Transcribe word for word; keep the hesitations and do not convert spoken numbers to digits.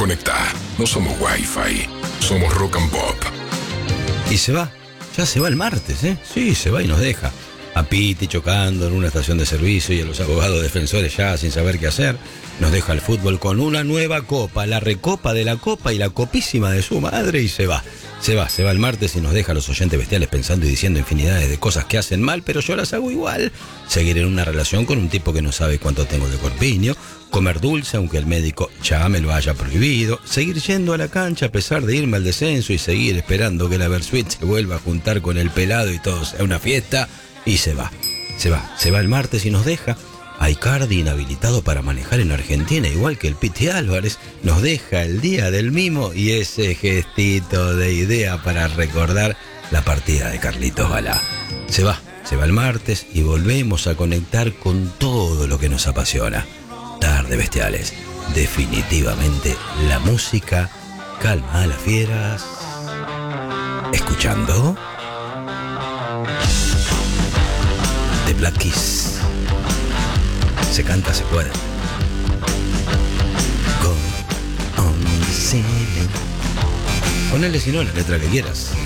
Conecta. No somos Wi-Fi. Somos Rock and Pop. Y se va. Ya se va el martes, ¿eh? Sí, se va y nos deja. A Piti chocando en una estación de servicio y a los abogados defensores ya sin saber qué hacer. Nos deja el fútbol con una nueva copa, la recopa de la copa y la copísima de su madre y se va. Se va, se va el martes y nos deja a los oyentes bestiales pensando y diciendo infinidades de cosas que hacen mal, pero yo las hago igual. Seguir en una relación con un tipo que no sabe cuánto tengo de corpiño, comer dulce aunque el médico ya me lo haya prohibido, seguir yendo a la cancha a pesar de irme al descenso y seguir esperando que la Versuit se vuelva a juntar con el pelado y todo sea una fiesta. Y se va, se va, se va el martes y nos deja a Icardi inhabilitado para manejar en Argentina, igual que el Piti Álvarez, nos deja el día del mimo y ese gestito de idea para recordar la partida de Carlitos Balá. Se va, se va el martes y volvemos a conectar con todo lo que nos apasiona. Tarde Bestiales, definitivamente la música calma a las fieras. ¿Escuchando? The Black Keys. Se canta, se puede. Go on the ceiling. Ponele si no la letra que quieras.